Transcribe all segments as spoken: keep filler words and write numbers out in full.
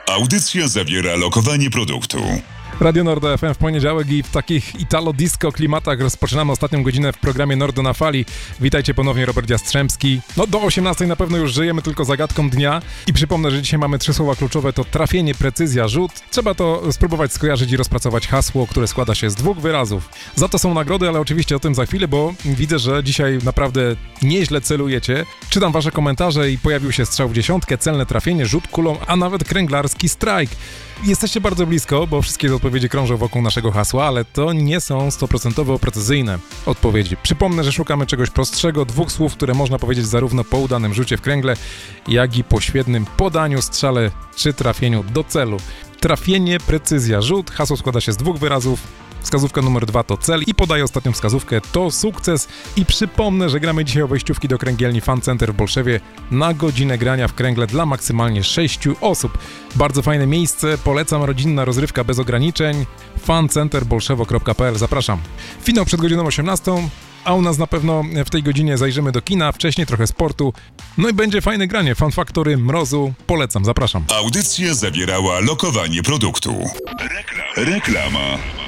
Audycja zawiera lokowanie produktu. Radio Nordo F M w poniedziałek i w takich italo-disco klimatach rozpoczynamy ostatnią godzinę w programie Nordo na Fali. Witajcie ponownie, Robert Jastrzębski. No do osiemnastej na pewno już żyjemy tylko zagadką dnia i przypomnę, że dzisiaj mamy trzy słowa kluczowe, to trafienie, precyzja, rzut. Trzeba to spróbować skojarzyć i rozpracować hasło, które składa się z dwóch wyrazów. Za to są nagrody, ale oczywiście o tym za chwilę, bo widzę, że dzisiaj naprawdę nieźle celujecie. Czytam wasze komentarze i pojawił się strzał w dziesiątkę, celne trafienie, rzut kulą, a nawet kręglarski strajk. Jesteście bardzo blisko, bo wszystkie odpowiedzi krążą wokół naszego hasła, ale to nie są stuprocentowo precyzyjne odpowiedzi. Przypomnę, że szukamy czegoś prostszego, dwóch słów, które można powiedzieć zarówno po udanym rzucie w kręgle, jak i po świetnym podaniu, strzale czy trafieniu do celu. Trafienie, precyzja, rzut. Hasło składa się z dwóch wyrazów. Wskazówka numer dwa to cel i podaję ostatnią wskazówkę, to sukces. I przypomnę, że gramy dzisiaj o wejściówki do kręgielni Fan Center w Bolszewie na godzinę grania w kręgle dla maksymalnie sześciu osób. Bardzo fajne miejsce, polecam, rodzinna rozrywka bez ograniczeń. fan center bolszewo kropka p l, zapraszam. Finał przed godziną osiemnastą, a u nas na pewno w tej godzinie zajrzymy do kina, wcześniej trochę sportu. No i będzie fajne granie, Fan Factory, Mrozu, polecam, zapraszam. Audycja zawierała lokowanie produktu. Rekla- Reklama.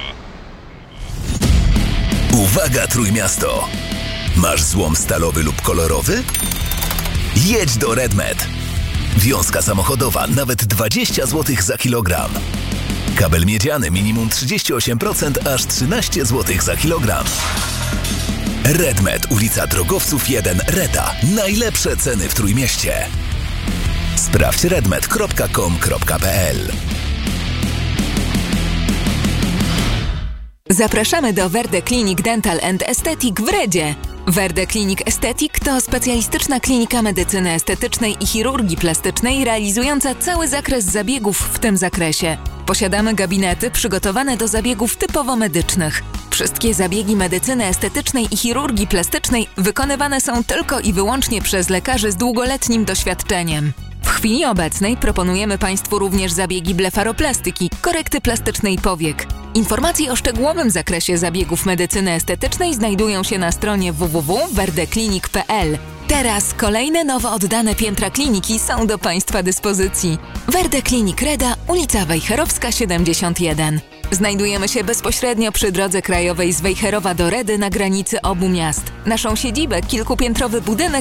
Uwaga, Trójmiasto! Masz złom stalowy lub kolorowy? Jedź do RedMed. Wiązka samochodowa nawet dwadzieścia złotych za kilogram. Kabel miedziany minimum trzydzieści osiem procent, aż trzynaście złotych za kilogram. RedMed, ulica Drogowców jeden, Reda. Najlepsze ceny w Trójmieście. Sprawdź redmed kropka com kropka p l. Zapraszamy do Verde Clinic Dental and Aesthetic w Redzie. Verde Clinic Aesthetic to specjalistyczna klinika medycyny estetycznej i chirurgii plastycznej realizująca cały zakres zabiegów w tym zakresie. Posiadamy gabinety przygotowane do zabiegów typowo medycznych. Wszystkie zabiegi medycyny estetycznej i chirurgii plastycznej wykonywane są tylko i wyłącznie przez lekarzy z długoletnim doświadczeniem. W chwili obecnej proponujemy Państwu również zabiegi blefaroplastyki, korekty plastycznej powiek. Informacje o szczegółowym zakresie zabiegów medycyny estetycznej znajdują się na stronie w w w kropka verdeclinic kropka p l. Teraz kolejne nowo oddane piętra kliniki są do Państwa dyspozycji. Verde Clinic Reda, ulica Wejherowska siedemdziesiąt jeden. Znajdujemy się bezpośrednio przy drodze krajowej z Wejherowa do Redy na granicy obu miast. Naszą siedzibę, kilkupiętrowy budynek